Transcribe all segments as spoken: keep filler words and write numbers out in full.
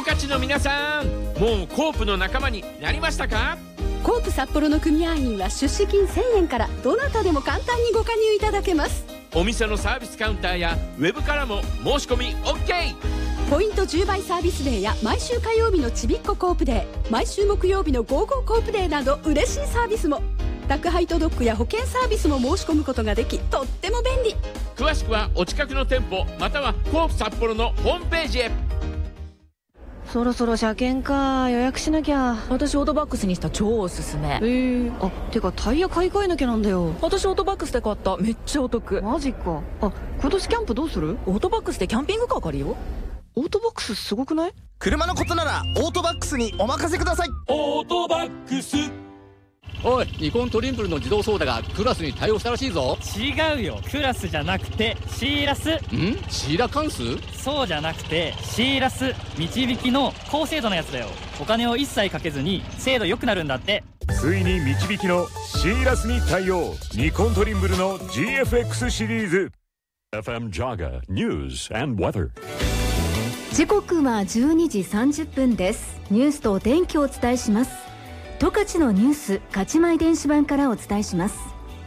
十勝の皆さん、もうコープの仲間になりましたか？ コープ札幌の組合員は出資金せんえんからどなたでも簡単にご加入いただけます。 お店のサービスカウンターやウェブからも申し込み オーケー。 ポイントじゅうばいサービスデーや毎週火曜日のちびっこコープデー、毎週木曜日のゴーゴーコープデーなど嬉しいサービスも。宅配届くや保険サービスも申し込むことができ、とっても便利。 詳しくはお近くの店舗またはコープ札幌のホームページへ。 そろそろ車検か、予約しなきゃ。 私オートバックスにした超おすすめ。 えー、あ、てかタイヤ買い替えなきゃなんだよ。 私オートバックスで買った。めっちゃお得。 マジか。あ、今年キャンプどうする？ オートバックスでキャンピングカー借りよう。 オートバックスすごくない？ 車のことならオートバックスにお任せください。 オートバックス。 おい、ニコントリンプルの自動操舵がクラスに対応したらしいぞ。 違うよ、クラスじゃなくてシーラス。 ん？シーラカンス？ そうじゃなくてシーラス、導きの高精度のやつだよ。お金を一切かけずに精度良くなるんだって。 ついに導きのシーラスに対応。ニコントリンブルの ジーエフエックス シリーズ。 エフエム Jaga News and Weather。 時刻はじゅうにじさんじゅっぷんです。ニュースとお天気をお伝えします。十勝のニュース、勝ち前電子版からお伝えします。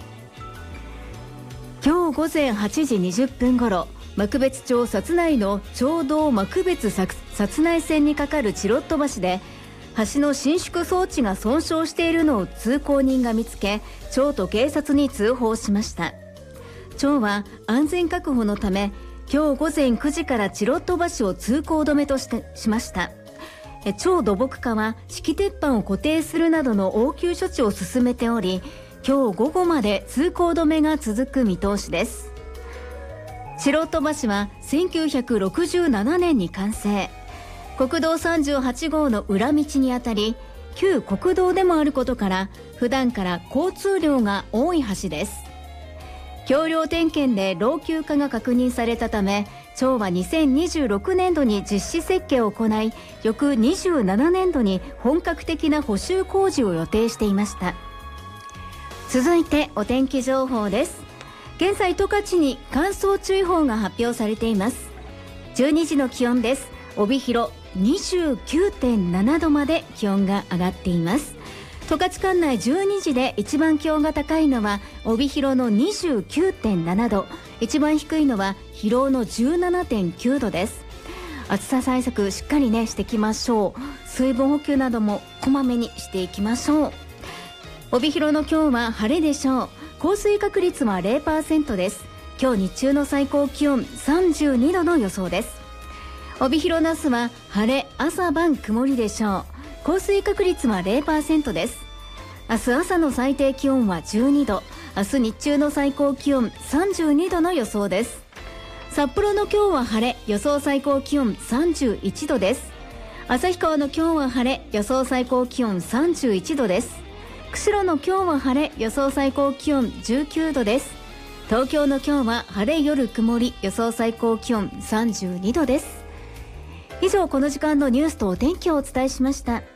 今日午前はちじにじゅっぷんごろ、幕別町札内の町道幕別札内線に架かるチロット橋で橋の伸縮装置が損傷しているのを通行人が見つけ、町と警察に通報しました。町は安全確保のため今日午前くじからチロット橋を通行止めとしてしました。町土木課は敷鉄板を固定するなどの応急処置を進めており、今日午後まで通行止めが続く見通しです。チロット橋はせんきゅうひゃくろくじゅうななねんに完成。国道さんじゅうはちごうの裏道にあたり、旧国道でもあることから普段から交通量が多い橋です。橋梁点検で老朽化が確認されたため、町はにせんにじゅうろくねんどに実施設計を行い、翌にじゅうななねんどに本格的な補修工事を予定していました。続いてお天気情報です。現在十勝に乾燥注意報が発表されています。じゅうにじの気温です。帯広 にじゅうきゅうてんななどまで気温が上がっています。十勝管内じゅうにじで一番気温が高いのは帯広の にじゅうきゅうてんななど、一番低いのは広尾の じゅうななてんきゅうどです。暑さ対策しっかりねしていきましょう。水分補給などもこまめにしていきましょう。帯広の今日は晴れでしょう。降水確率は ゼロパーセント です。今日日中の最高気温さんじゅうにどの予想です。帯広那須は晴れ、朝晩曇りでしょう。降水確率は ゼロパーセント です。明日朝の最低気温はじゅうにど、明日日中の最高気温さんじゅうにどの予想です。札幌の今日は晴れ、予想最高気温さんじゅういちどです。旭川の今日は晴れ、予想最高気温さんじゅういちどです。釧路の今日は晴れ、予想最高気温じゅうきゅうどです。東京の今日は晴れ、夜曇り、予想最高気温さんじゅうにどです。以上、この時間のニュースとお天気をお伝えしました。